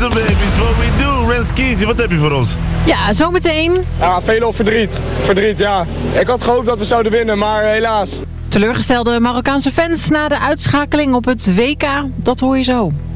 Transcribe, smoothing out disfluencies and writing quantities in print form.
Listen babies, what we do. Renskies, wat heb je voor ons? Ja, zometeen. Ja, veel verdriet. Verdriet, ja. Ik had gehoopt dat we zouden winnen, maar helaas. Teleurgestelde Marokkaanse fans na de uitschakeling op het WK. Dat hoor je zo.